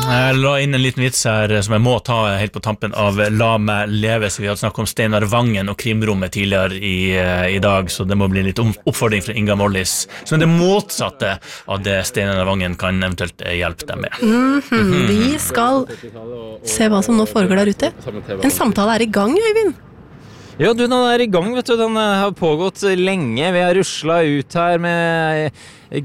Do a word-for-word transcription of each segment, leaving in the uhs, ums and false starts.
Jeg la inn en liten vits her som jeg må ta helt på tampen av La meg leve, så vi hadde snakket om Steinar Vangen og krimrommet tidligere i, i dag, så det må bli litt oppfordring fra Inga Mollis, som er det motsatte av det Steinar Vangen kan eventuelt hjelpe dem med. Mm-hmm. Vi skal se hva som nå foregår der ute. En samtale er i gang, Øyvind. Ja, du, den er i gang, vet du. Den har pågått lenge. Vi har ruslet ut her med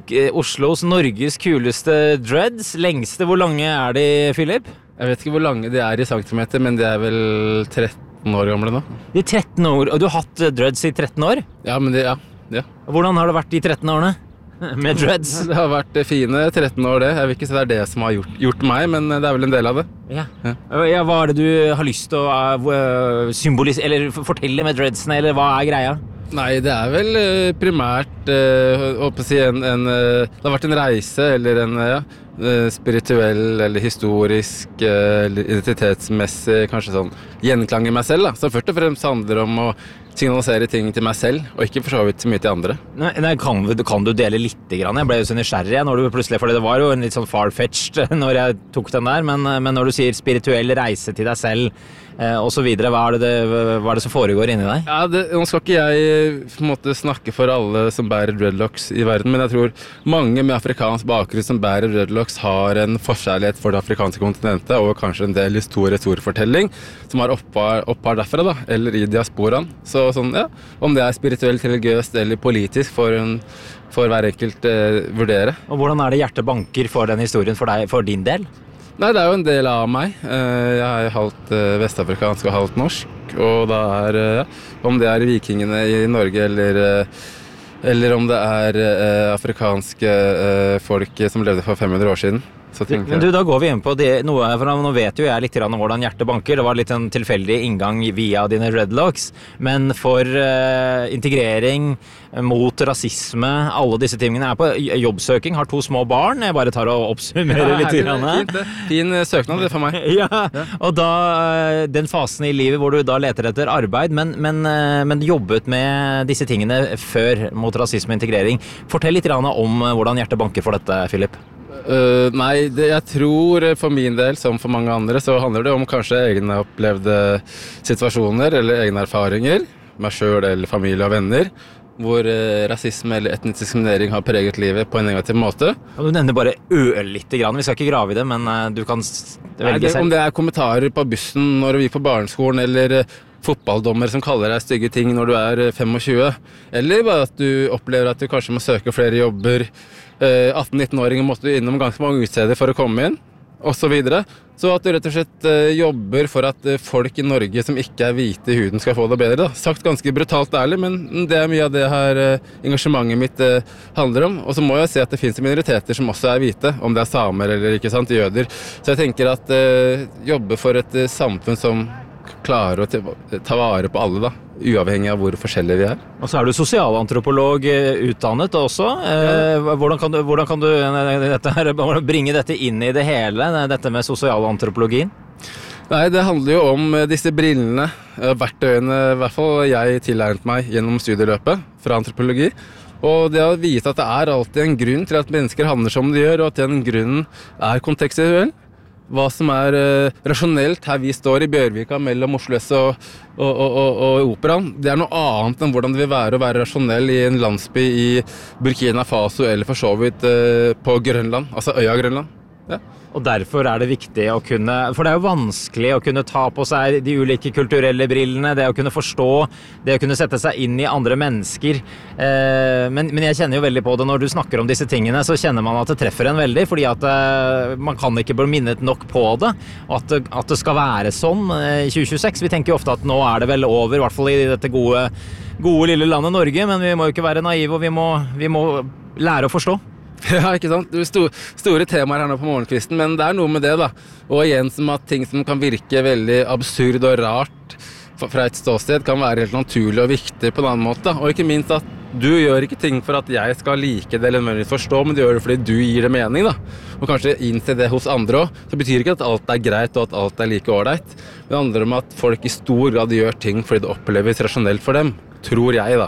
Oslos Norges kuleste dreads. Lengste, hvor lange er de, Philip? Jeg vet ikke hvor lange de er i centimeter, men de er vel tretten år gamle nå. De er tretten år, og du har hatt dreads i tretten år? Ja, men de, ja, ja. Hvordan har det vært de tretten årene? Med dreads? Det har vært fine tretten år det. Jeg vil ikke si det er det som har gjort, gjort meg, men det er vel en del av det. Ja. Ja. Ja, hva er det du har lyst til å uh, symbolisere, eller fortelle med dreadsene, eller hva er greia? Nei, det er vel uh, primært uh, å si en, en, uh, det har vært en reise, eller en uh, uh, spirituell, eller historisk, uh, eller identitetsmessig, kanskje sånn gjenklang i meg selv, da. Så først og fremst handler om å signalisere ting til meg selv, og ikke for så vidt så mye til andre. Nei, nei kan, kan du dele litt grann? Jeg ble jo så nysgjerrig når du plutselig, for det var jo en litt sånn far-fetched når jeg tok den der, men, men når du sier spirituell reise til deg selv, eh, og så videre, hva er, det, hva er det som foregår inni deg? Ja, det, nå skal ikke jeg på en måte snakke for alle som bærer dreadlocks i verden, men jeg tror mange med afrikansk bakgrunn som bærer dreadlocks har en forskjærlighet for det afrikanske kontinentet, og kanskje en del historie, historiefortelling, som har opphav, opphav derfra da, eller i diasporaen. Så sånn, ja, om det er spirituelt, religiøst eller politisk for, en, for hver enkelt eh, vurdere. Og hvordan er det hjertet banker for den historien for, deg, for din del? Nei, det er jo en del av meg. Eh, jeg er halvt eh, vestafrikansk og halvt norsk, og da er, eh, om det er vikingene i Norge eller, eh, eller om det er eh, afrikanske eh, folk som levde for fem hundre år siden. Men du, da går vi inn på det, noe, for nå vet jo jeg litt om hvordan hjertet banker. Det var litt en tilfeldig inngang via dine dreadlocks, men for uh, integrering mot rasisme, alle disse tingene er på jobbsøking, har to små barn, jeg bare tar og oppsummerer ja, litt. Det er fint, det. Fin søknad det for meg. Ja, og da, den fasen i livet hvor du da leter etter arbeid, men, men, men jobbet med disse tingene før mot rasisme og integrering. Fortell litt om hvordan hjertet banker for dette, Philip. Uh, nei, det, jeg tror for min del, som for mange andre, så handler det om kanskje egne opplevde situasjoner eller egne erfaringer, meg selv eller familie og venner, hvor uh, rasisme eller etnisk diskriminering har preget livet på en negativ måte. Ja, du nevner bare ølite grann, vi skal ikke grave i det, men uh, du kan velge nei, det, selv. Om det er kommentarer på bussen når vi er på barneskolen, eller uh, fotballdommer som kaller deg stygge ting når du er tjuefem, eller bare at du opplever at du kanskje må søke flere jobber, atten-nitten-åringer måtte du innom ganske mange utsteder for å komme inn, og så videre. Så at du rett og slett jobber for at folk i Norge som ikke er hvite i huden skal få det bedre. Da. Sagt ganske brutalt ærlig, men det er mye av det her engasjementet mitt handler om. Og så må jeg si at det finnes minoriteter som også er hvite, om det er samer eller ikke sant, jøder. Så jeg tenker at uh, jobbe for et uh, samfunn som klarer å ta vare på alle, da, uavhengig av hvor forskjellige vi er. Og så er du sosialantropolog utdannet også. Ja. Hvordan kan du, hvordan kan du dette her, bringe dette inn i det hele, dette med sosialantropologien? Nei, det handler jo om disse brillene, verktøyene, i hvert fall jeg tilegnet meg gjennom studieløpet fra antropologi. Og det å vite at det er alltid en grunn til at mennesker handler som de gjør, og at den grunnen er kontekstuell. Hva som er uh, rasjonelt her vi står i Bjørvika mellom Oslo S og, og, og, og, og Operaen. Det er noe annet enn hvordan det vil være å være rasjonell i en landsby i Burkina Faso eller for så vidt uh, på Grønland, altså øya Grønland. Ja. Og derfor er det viktig å kunne, for det er jo vanskelig å kunne ta på seg de ulike kulturelle brillene, det å kunne forstå, det å kunne sette seg inn i andre mennesker. Eh, men, men jeg kjenner jo veldig på det når du snakker om disse tingene, så kjenner man at det treffer en veldig, fordi at eh, man kan ikke bli minnet nok på det, og at det, at det skal være sånn eh, i tjue tjueseks. Vi tenker jo ofte at nå er det vel over, i hvert fall i dette gode, gode lille landet Norge, men vi må jo ikke være naive, og vi må, vi må lære å forstå. Ja, ikke sant? Det er store, store temaer her nå på morgenkvisten, men det er noe med det da. Og igjen som at ting som kan virke veldig absurd og rart fra et ståsted kan være helt naturlig og viktig på en annen måte. Og ikke minst at du gjør ikke ting for at jeg skal like det eller nødvendigvis forstå, men du gjør det fordi du gir det mening da. Og kanskje innse det hos andre også. Så betyr ikke at alt er greit og at alt er like ordentlig. Det handler om at folk i stor grad gjør ting fordi det oppleves rasjonelt for dem, tror jeg da.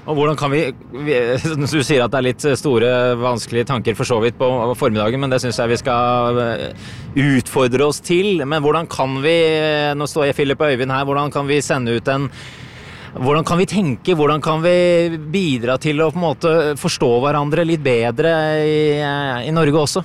Og hvordan kan vi, vi du sier at det er litt store, vanskelige tanker for så vidt på formiddagen, men det synes jeg vi skal utfordre oss til. Men hvordan kan vi, nå står jeg Philip og Øyvind her, hvordan kan vi sende ut en, hvordan kan vi tenke, hvordan kan vi bidra til å på en måte forstå hverandre litt bedre i, i Norge også?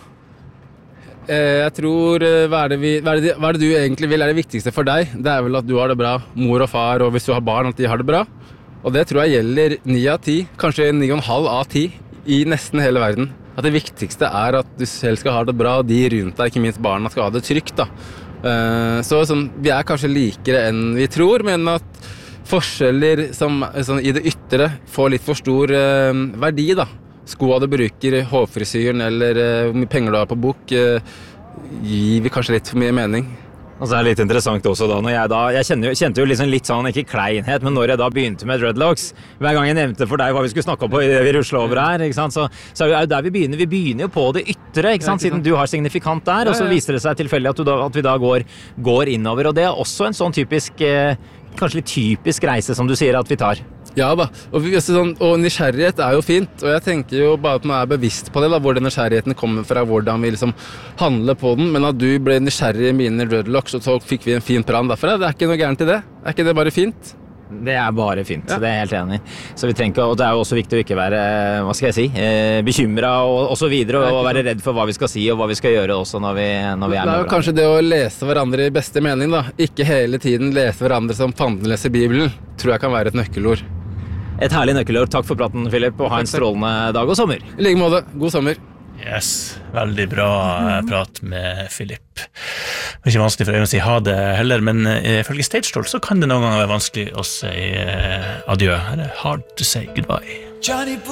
Jeg tror, hva er, det vi, hva, er det, hva er det du egentlig vil er det viktigste for deg? Det er vel at du har det bra, mor og far, og hvis du har barn, at de har det bra. Og det tror jeg gjelder ni av ti, kanskje ni og en halv av ti i nesten hele verden. At det viktigste er at du selv skal ha det bra, og de rundt deg, ikke minst barna, skal ha det trygt. Da. Så sånn, vi er kanskje likere enn vi tror, men at forskjeller som, sånn, i det ytre får litt for stor eh, verdi. Da. Skoa du bruker, hårfrisyren eller eh, hvor mye penger du har på bok, eh, gir vi kanskje litt for mye mening. Og så er det litt interessant også da, når jeg da, jeg kjente jo, kjente jo liksom litt sånn, ikke kleinhet, men når jeg da begynte med dreadlocks, hver gang jeg nevnte for deg hva vi skulle snakke om på i det vi rusler over her, ikke sant, så, så er det jo der vi begynner, vi begynner jo på det ytre, ikke sant, siden du har signifikant der, og så viser det seg tilfeldig at, du da, at vi da går, går innover, og det er også en sånn typisk, eh, kanskje litt typisk reise som du sier at vi tar. Ja da, og, vi, sånn, og nysgjerrighet er jo fint, og jeg tenker jo bare at man er bevisst på det, da, hvor den nysgjerrigheten kommer fra, hvordan vi liksom handler på den, men at du ble nysgjerrig i mine dreadlocks, og så fikk vi en fin pran derfra, det er ikke noe gærent i det, er ikke det bare fint? Det er bare fint, ja. Det er jeg helt enig. Så vi trenger, og det er jo også viktig å ikke være, hva skal jeg si, eh, bekymret og, og så videre, og, og være redd for hva vi skal si og hva vi skal gjøre også når vi, når vi er med hverandre. Det er jo kanskje det å lese hverandre i beste mening da, ikke hele tiden lese hverandre som fanden leser Bibelen, tror jeg kan være et nøkkelord. Et herlig nøkkelord. Takk for praten, Philip, og ha en strålende dag og sommer. I like måte. God sommer. Yes, veldig bra prat med Philip. Det er ikke vanskelig for Øyvind å si ha det heller, men ifølge Stage-Stolz så kan det noen ganger være vanskelig å si adjø. Her er Hard to Say Goodbye.